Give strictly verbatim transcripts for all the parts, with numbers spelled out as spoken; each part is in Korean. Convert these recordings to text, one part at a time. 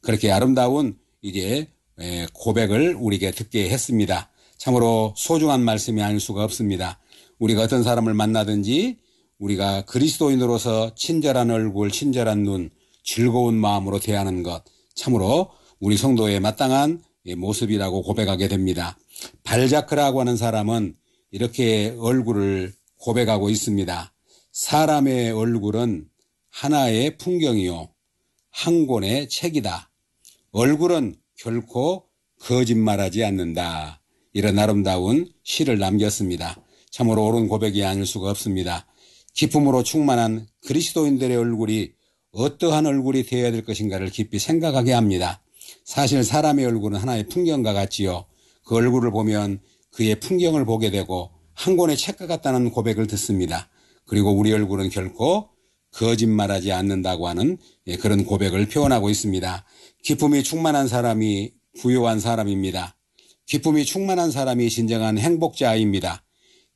그렇게 아름다운 이제 고백을 우리에게 듣게 했습니다. 참으로 소중한 말씀이 아닐 수가 없습니다. 우리가 어떤 사람을 만나든지 우리가 그리스도인으로서 친절한 얼굴, 친절한 눈, 즐거운 마음으로 대하는 것, 참으로 우리 성도의 마땅한 모습이라고 고백하게 됩니다. 발자크라고 하는 사람은 이렇게 얼굴을 고백하고 있습니다. 사람의 얼굴은 하나의 풍경이요 한 권의 책이다. 얼굴은 결코 거짓말하지 않는다. 이런 아름다운 시를 남겼습니다. 참으로 옳은 고백이 아닐 수가 없습니다. 기쁨으로 충만한 그리스도인들의 얼굴이 어떠한 얼굴이 되어야 될 것인가를 깊이 생각하게 합니다. 사실 사람의 얼굴은 하나의 풍경과 같지요. 그 얼굴을 보면 그의 풍경을 보게 되고 한 권의 책과 같다는 고백을 듣습니다. 그리고 우리 얼굴은 결코 거짓말하지 않는다고 하는 그런 고백을 표현하고 있습니다. 기쁨이 충만한 사람이 부유한 사람입니다. 기쁨이 충만한 사람이 진정한 행복자입니다.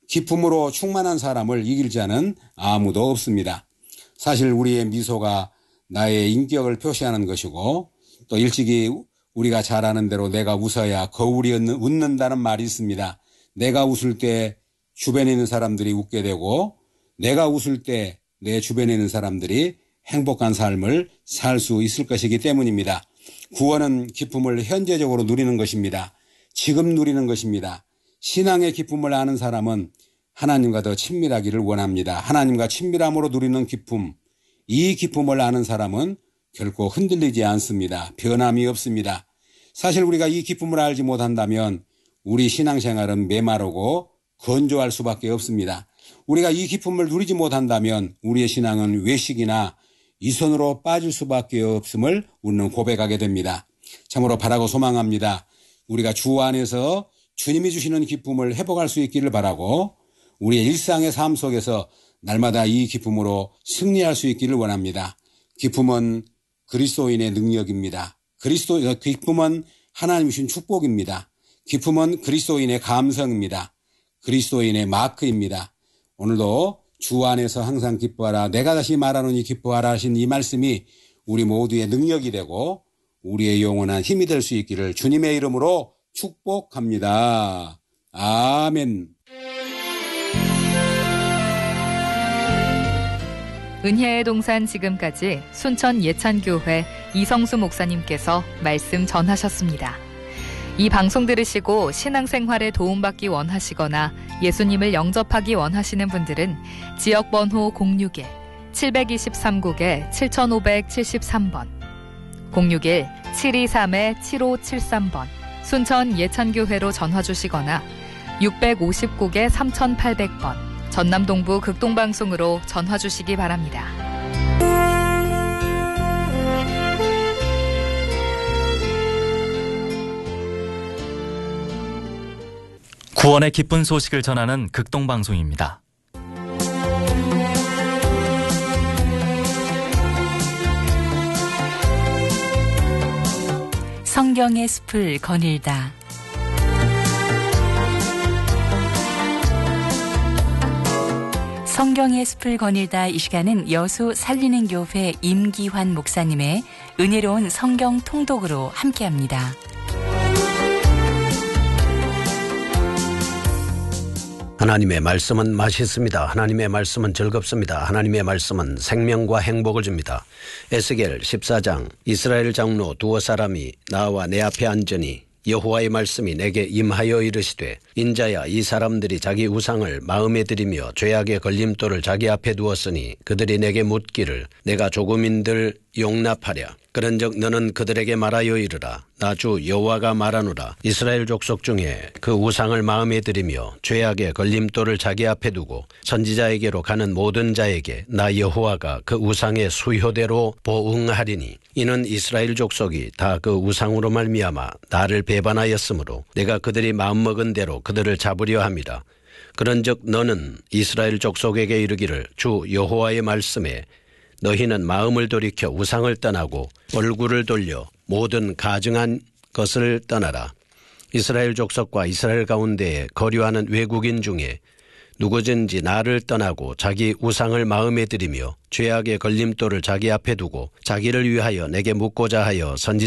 기쁨으로 충만한 사람을 이길 자는 아무도 없습니다. 사실 우리의 미소가 나의 인격을 표시하는 것이고 또 일찍이 우리가 잘 아는 대로 내가 웃어야 거울이 웃는다는 말이 있습니다. 내가 웃을 때 주변에 있는 사람들이 웃게 되고 내가 웃을 때 내 주변에 있는 사람들이 행복한 삶을 살 수 있을 것이기 때문입니다. 구원은 기쁨을 현재적으로 누리는 것입니다. 지금 누리는 것입니다. 신앙의 기쁨을 아는 사람은 하나님과 더 친밀하기를 원합니다. 하나님과 친밀함으로 누리는 기쁨, 이 기쁨을 아는 사람은 결코 흔들리지 않습니다. 변함이 없습니다. 사실 우리가 이 기쁨을 알지 못한다면 우리 신앙생활은 메마르고 건조할 수밖에 없습니다. 우리가 이 기쁨을 누리지 못한다면 우리의 신앙은 외식이나 이선으로 빠질 수밖에 없음을 우리는 고백하게 됩니다. 참으로 바라고 소망합니다. 우리가 주 안에서 주님이 주시는 기쁨을 회복할 수 있기를 바라고 우리의 일상의 삶 속에서 날마다 이 기쁨으로 승리할 수 있기를 원합니다. 기쁨은 그리스도인의 능력입니다. 그리스도 기쁨은 하나님 주신 축복입니다. 기쁨은 그리스도인의 감성입니다. 그리스도인의 마크입니다. 오늘도 주 안에서 항상 기뻐하라. 내가 다시 말하노니 기뻐하라 하신 이 말씀이 우리 모두의 능력이 되고 우리의 영원한 힘이 될 수 있기를 주님의 이름으로 축복합니다. 아멘. 은혜의 동산 지금까지 순천 예찬교회 이성수 목사님께서 말씀 전하셨습니다. 이 방송 들으시고 신앙생활에 도움받기 원하시거나 예수님을 영접하기 원하시는 분들은 지역번호 공육일 칠이삼 국에 칠오칠삼 번 공육일 칠이삼 칠오칠삼 번 순천 예찬교회로 전화 주시거나 육오십 국에 삼팔백 번 전남동부 극동방송으로 전화 주시기 바랍니다. 구원의 기쁜 소식을 전하는 극동방송입니다. 성경의 숲을 거닐다. 성경의 숲을 거닐다. 이 시간은 여수 살리는 교회 임기환 목사님의 은혜로운 성경 통독으로 함께합니다. 하나님의 말씀은 맛있습니다. 하나님의 말씀은 즐겁습니다. 하나님의 말씀은 생명과 행복을 줍니다. 에스겔 십사 장 이스라엘 장로 두어 사람이 나와 내 앞에 앉으니 여호와의 말씀이 내게 임하여 이르시되 인자야 이 사람들이 자기 우상을 마음에 들이며 죄악의 걸림돌을 자기 앞에 두었으니 그들이 내게 묻기를 내가 조금인들 용납하랴. 그런즉 너는 그들에게 말하여 이르라. 나 주 여호와가 말하노라. 이스라엘 족속 중에 그 우상을 마음에 들이며 죄악의 걸림돌을 자기 앞에 두고 선지자에게로 가는 모든 자에게 나 여호와가 그 우상의 수효대로 보응하리니 이는 이스라엘 족속이 다 그 우상으로 말미암아 나를 배반하였으므로 내가 그들이 마음먹은 대로 그들을 잡으려 함이라. 그런즉 너는 이스라엘 족속에게 이르기를 주 여호와의 말씀에 너희는 마음을 돌이켜 우상을 떠나고 얼굴을 돌려 모든 가증한 것을 떠나라. 이스라엘 족속과 이스라엘 가운데에 거류하는 외국인 중에 누구든지 나를 떠나고 자기 우상을 마음에 들이며 죄악의 걸림돌을 자기 앞에 두고 자기를 위하여 내게 묻고자 하여 선지